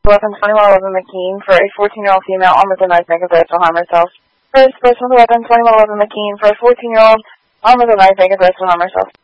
Weapon 2111 McKean for a 14-year-old female armed with a knife making threats to harm herself. First person with weapon 2111 McKean for a 14-year-old armed with a knife making threats to harm herself.